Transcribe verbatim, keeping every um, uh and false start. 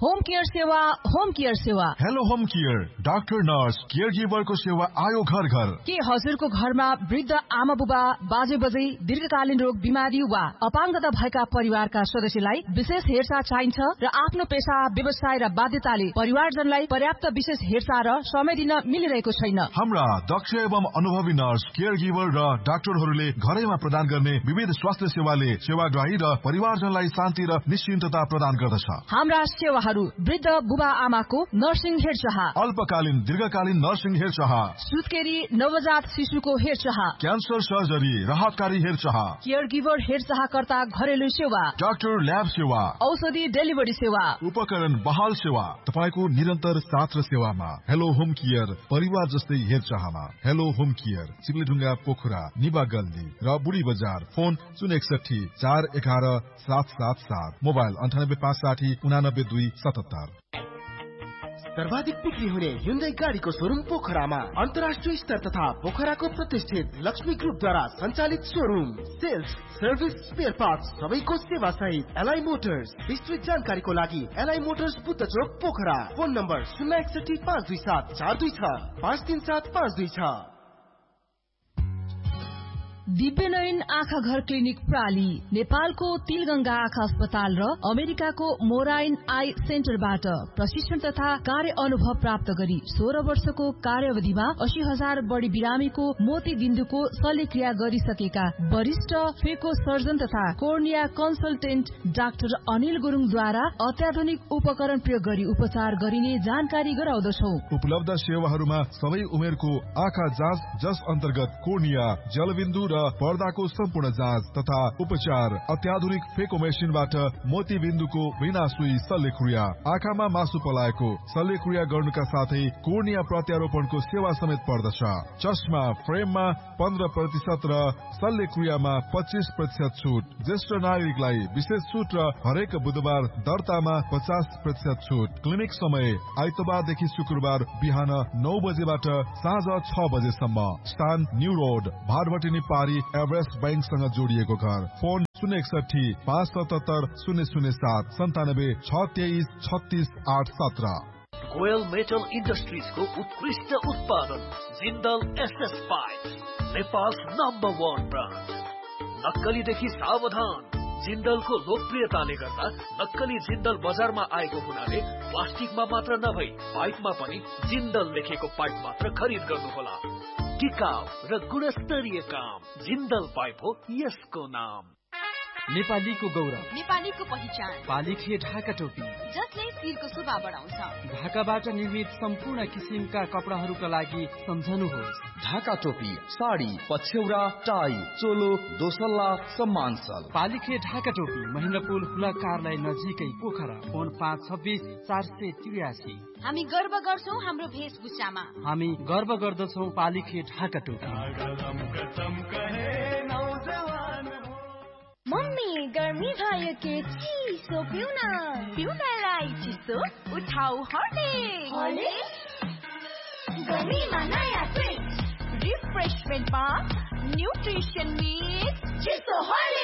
Home care सेवा home care सेवा hello home care doctor nurse care गिभरको सेवा आयो घर घर। के हजुरको घरमा वृद्ध आमा बुबा बाजे बजै दीर्घकालीन रोग बिमारी वा अपाङ्गता भएका परिवारका सदस्यलाई विशेष हेरचाह चाहिन्छ र आफ्नो पेशा व्यवसाय र बाध्यताले परिवारजनलाई पर्याप्त विशेष हेरचाह र समय दिन मिलिरहेको छैन। हाम्रा दक्ष एवं अनुभवी नर्स केयर गिभर र डाक्टरहरूले घरैमा प्रदान गर्ने विविध स्वास्थ्य सेवाले सेवाग्राही र परिवारजनलाई शान्ति र निश्चिन्तता प्रदान गर्दछ। हाम्रा सेवाहरू वृद्ध बुबा आमाको नर्सिङ हेरचाह, अल्पकालीन दीर्घकालीन नर्सिङ हेरचाह, सुत्केरी नवजात शिशुको हेरचाह, क्यान्सर सर्जरी राहतकारी हेरचाह, केयर गिभर हेरचाहकर्ता घरेलु सेवा, डाक्टर ल्याब सेवा, औषधि डेलिभरी सेवा, उपकरण बहाल सेवा, तपाईको निरन्तर साथ र सेवामा। हेलो होम केयर परिवार जस्तै हेरचाहमा। हेलो होम केयर चिप्लेढुङ्गा पोखरा निबा गल्ली र बुढी बजार। फोन शून्य एकसठी चार एघार सात सात सात, मोबाइल अन्ठानब्बे पाँच साठी उनानब्बे दुई सतहत्तर। सर्वाधिक बिक्री हुने Hyundai गाडीको सोरुम पोखरामा अन्तर्राष्ट्रिय स्तर तथा पोखराको प्रतिष्ठित लक्ष्मी ग्रुपद्वारा सञ्चालित showroom. Sales, service, spare parts सबैको सेवा सहित एलआई मोटर्स। विस्तृत जानकारीको लागि एलआई मोटर्स बुद्ध चोक पोखरा। फोन नम्बर शून्य एकसठी पाँच दुई सात चार दुई छ पाँच तीन सात पाँच दुई छ। दिव्यनयन आँखा घर क्लिनिक प्राली नेपालको तिलगंगा आँखा अस्पताल र अमेरिकाको मोराइन आई सेन्टरबाट प्रशिक्षण तथा कार्य अनुभव प्राप्त गरी सोह्र वर्षको कार्यवधिमा अस्सी हजार बढ़ी बिरामीको मोती बिन्दुको शल्यक्रिया गरिसकेका वरिष्ठ फेको सर्जन तथा कोर्निया कन्सल्टेन्ट डाक्टर अनिल गुरुङद्वारा अत्याधुनिक उपकरण प्रयोग गरी उपचार गरिने जानकारी गराउँदछौ। उपलब्ध सेवाहरूमा सबै उमेरको आँखा जाँच जस अन्तर्गत कोर्निया, जलबिन्दु र पर्दाको सम्पूर्ण जाँच तथा उपचार, अत्याधुनिक फेको मेसिनबाट मोती बिन्दुको बिना सुई शल्यक्रिया, आँखामा मासु पलाएको शल्यक्रिया गर्नुका साथै कोर्निया प्रत्यारोपणको सेवा समेत पर्दछ। चस्मा फ्रेममा पन्ध्र प्रतिशत र शल्यक्रियामा पच्चीस प्रतिशत छुट। ज्येष्ठ नागरिकलाई विशेष छुट र हरेक बुधबार दर्तामा पचास प्रतिशत छुट। क्लिनिक समय आइतबारदेखि शुक्रबार बिहान नौ बजेबाट साँझ छ बजेसम्म। स्थान न्यू रोड भारभटिनी पारी एभरेस्ट बैंकसँग जोडिएको घर। फोन शून्य एकसठी पाँच सतहत्तर शून्य शून्य सात सन्तानब्बे छ तेइस छत्तीस आठ सत्र। गोयल मेटल इन्डस्ट्रिजको उत्कृष्ट उत्पादन Jindal SS pipe, Nepal number one brand. नक्कलीदेखि सावधान। जिन्दलको लोकप्रियताले गर्दा नक्कली जिन्दल बजारमा आएको हुनाले प्लास्टिकमा मात्र नभई पाइपमा पनि जिन्दल लेखेको पाइप मात्र खरिद गर्नुहोला। टिकाउ र गुणस्तरीय काम जिन्दल पाइप हो यसको नाम। नेपालीको गौरव, नेपालीको पहिचान, पालिखे ढाका टोपी जसले शिरको शोभा बढाउँछ। ढाकाबाट निर्मित सम्पूर्ण किसिमका कपडाहरूका लागि सम्झनुहोस् ढाका टोपी, साडी, पछ्यौरा, टाई, चोलो, दोसल्ला, सम्मान सल। पालिखे ढाका टोपी महेन्द्रपुल हुला कार्यालय नजिकै पोखरा। फोन पाँच छब्बिस चार सय त्रियासी। हामी गर्व गर्छौं हाम्रो वेशभूषामा। हामी गर्व गर्दछौं पालिखे ढाका टोपी। मम्मी गर्मी भयो के चिसो पिउन पिउनलाई चिसो उठाउ हर्लिक्स। गर्मीमा नयाँ ट्रिक रिफ्रेशमेन्ट बार न्युट्रिसन मिक्स चिसो हर्लिक्स।